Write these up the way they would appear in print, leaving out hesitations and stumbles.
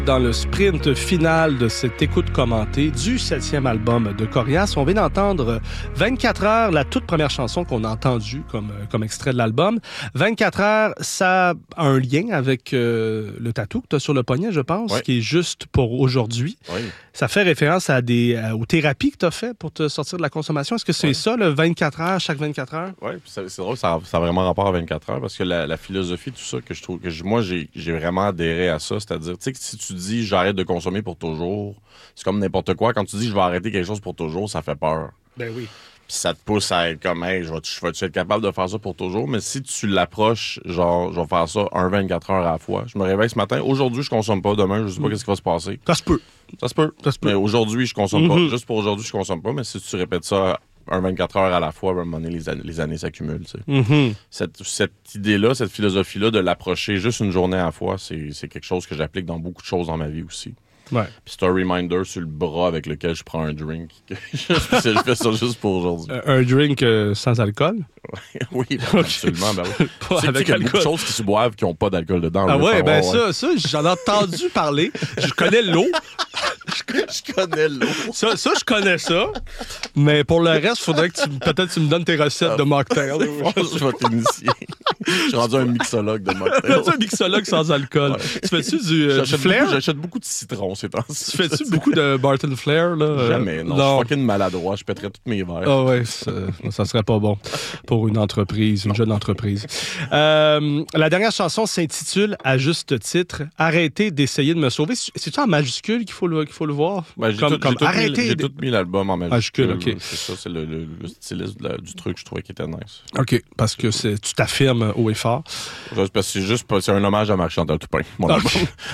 Dans le sprint final de cette écoute commentée du 7e album de Corias, on vient d'entendre 24 heures, la toute première chanson qu'on a entendue comme extrait de l'album. 24 heures, ça a un lien avec le tatou que tu as sur le poignet, je pense, oui. qui est juste pour aujourd'hui. Oui. Ça fait référence à aux thérapies que tu as fait pour te sortir de la consommation. Est-ce que c'est ça, le 24 heures, chaque 24 heures? Oui, c'est drôle, ça a vraiment rapport à 24 heures parce que la philosophie, tout ça, que je trouve que moi, j'ai vraiment adhéré à ça. C'est-à-dire, tu sais, que si tu dis j'arrête de consommer pour toujours, c'est comme n'importe quoi. Quand tu dis je vais arrêter quelque chose pour toujours, ça fait peur. Ben oui. Puis ça te pousse à être comme, hey, je vais-tu être capable de faire ça pour toujours? Mais si tu l'approches, genre, je vais faire ça 24 heures à la fois. Je me réveille ce matin. Aujourd'hui, je consomme pas. Demain, je sais pas qu'est-ce qui va se passer. Ça se peut. Ça se peut. Mais aujourd'hui, je consomme pas. Juste pour aujourd'hui, je consomme pas. Mais si tu répètes ça 24 heures à la fois, à un moment donné, les années s'accumulent. Tu sais. Cette idée-là, cette philosophie-là de l'approcher juste une journée à la fois, c'est quelque chose que j'applique dans beaucoup de choses dans ma vie aussi. Ouais. Puis c'est un reminder sur le bras avec lequel je prends un drink. Je fais ça juste pour aujourd'hui. Un drink sans alcool? Oui, absolument. Ben oui. Pas avec il y a beaucoup alcool. de choses qui se boivent qui n'ont pas d'alcool dedans. Ah ouais, ben ouais. ça, j'en ai entendu parler. Je connais l'eau. Je connais l'eau. Ça, je connais ça. Mais pour le reste, il faudrait que peut-être tu me donnes tes recettes de mocktail. Je vais t'initier. Je suis rendu un mixologue de mocktail. Tu un mixologue sans alcool. Ouais. Tu fais-tu du flair? J'achète beaucoup de citron ces temps-ci. Tu fais-tu beaucoup de Barton Flair? Là? Jamais, non. Je suis fucking maladroit. Je pèterais tous mes verres. Ah ouais, ça serait pas bon pour une entreprise, une jeune entreprise. La dernière chanson s'intitule, à juste titre, « Arrêtez d'essayer de me sauver ». C'est-tu en majuscule qu'il faut le voir? Ben, j'ai tout mis l'album en majuscule. Okay. C'est ça, c'est le stylisme du truc, je trouvais qui était nice. OK, parce que tu t'affirmes haut et fort. Parce que c'est un hommage à Marie-Chantal Toupin, mon album.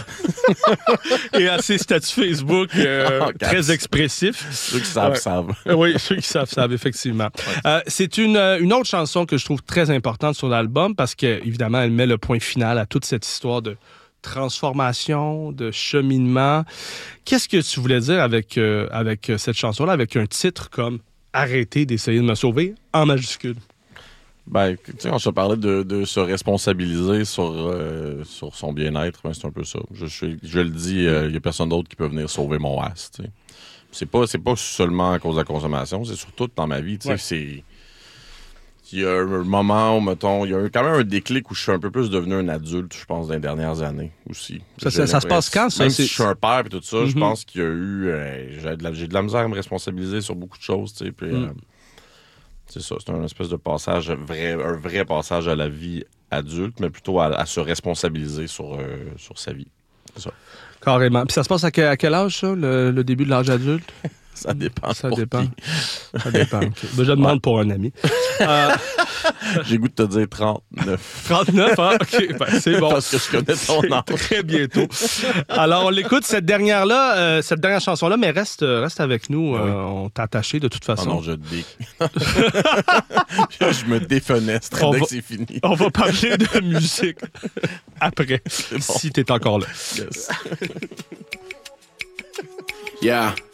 Et à ses statuts Facebook très expressifs. Ceux qui savent. Oui, ceux qui savent, effectivement. C'est une autre chanson que je trouve très importante sur l'album parce qu'évidemment, elle met le point final à toute cette histoire de transformation, de cheminement. Qu'est-ce que tu voulais dire avec cette chanson-là, avec un titre comme « Arrêtez d'essayer de me sauver » en majuscule? Ben, tu sais, on se parlait de se responsabiliser sur son bien-être. Ben, c'est un peu ça. Je le dis, il n'y a personne d'autre qui peut venir sauver mon as. Tu sais. C'est pas seulement à cause de la consommation, c'est surtout dans ma vie. Tu sais, il y a un moment où, mettons, il y a quand même un déclic où je suis un peu plus devenu un adulte, je pense, dans les dernières années aussi. Ça se passe quand, ça? Même si je suis un père et tout ça, je pense qu'il y a eu... j'ai de la misère à me responsabiliser sur beaucoup de choses, tu sais, puis... c'est ça, c'est un espèce de passage, un vrai passage à la vie adulte, mais plutôt à se responsabiliser sur sa vie. C'est ça. Carrément. Puis ça se passe à quel âge, ça, le début de l'âge adulte? Ça dépend. Ça dépend. Ça dépend. Okay. Ben, je demande pour un ami. J'ai goût de te dire 39. 39, hein? OK, ben, c'est bon. Parce que je connais ton âge. Très bientôt. Alors, on l'écoute, cette dernière chanson-là, mais reste avec nous. Oui. On t'a attaché de toute façon. Oh non, je me défenestre dès que c'est fini. On va parler de musique après, si t'es encore là. Yes. Yeah.